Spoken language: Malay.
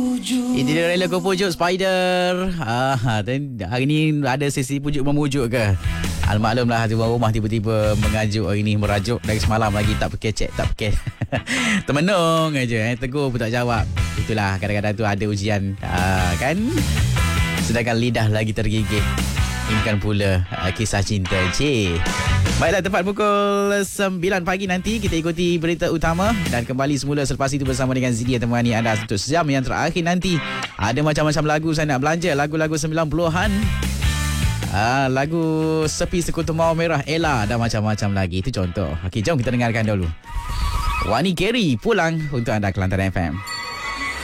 Itu dia rela kau pujuk Spider. Dan hari ni ada sesi pujuk memujuk ke? Maklumlah tuan rumah tiba-tiba mengajuk hari ni, merajuk dari semalam lagi tak pakai cek, tak pakai. Termenung aja, tegur pun tak jawab. Itulah kadang-kadang tu ada ujian, kan? Sedangkan lidah lagi tergigit. Ini kan pula kisah cinta. Baiklah, tepat pukul 9 pagi nanti kita ikuti berita utama dan kembali semula selepas itu bersama dengan Zidi yang temani anda untuk sejam yang terakhir nanti. Ada macam-macam lagu saya nak belanja, lagu-lagu 90-an. Lagu Sepi Sekutu Mawar Merah, Ella dan macam-macam lagi. Itu contoh. Okey, jom kita dengarkan dulu. Wani Kerry pulang untuk anda Kelantan FM.